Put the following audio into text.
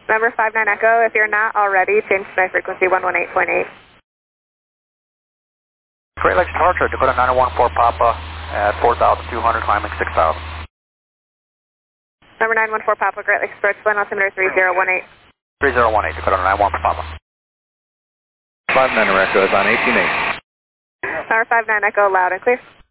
Number 59 Echo, if you're not already, change to frequency 118.8. Great Lakes departure, Dakota 914 Papa at 4,200, climbing 6,000. Number 914 Papa, Great Lakes approach, wind altimeter 3018. 3018, Dakota 914 Papa. 59 Echo is on 18.8. Number 59 Echo, loud and clear.